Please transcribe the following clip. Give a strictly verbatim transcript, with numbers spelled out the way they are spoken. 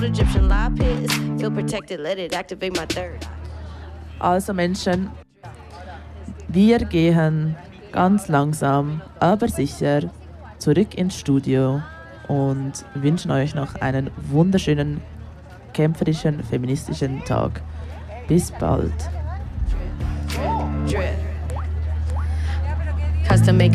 Egyptian lie pits, feel protected, let it activate my third. Also Menschen, wir gehen ganz langsam, aber sicher zurück ins Studio und wünschen euch noch einen wunderschönen, kämpferischen, feministischen Tag. Bis bald. Custom make